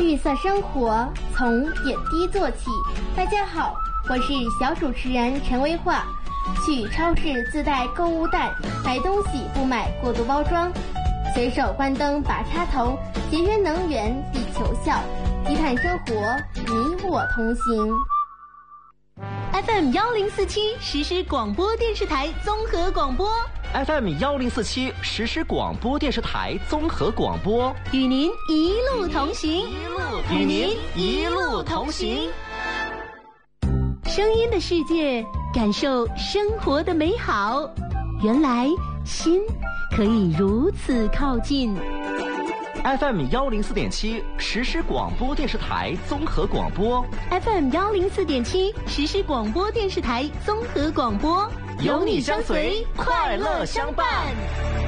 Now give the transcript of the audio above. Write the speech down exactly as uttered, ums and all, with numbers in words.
绿色生活从点滴做起。大家好，我是小主持人陈威化。去超市自带购物袋，买东西不买过度包装，随手关灯拔插头，节约能源，地球笑，低碳生活，你我同行。 F M 幺零四七实时广播电视台综合广播 ，F M 幺零四七实时广播电视台综合广播， 与您一路同行， 与您一路同行。 声音的世界，感受生活的美好。原来心可以如此靠近。 F M 幺零四点七实时广播电视台综合广播 ，F M 幺零四点七实时广播电视台综合广播， 有你相随，快乐相伴。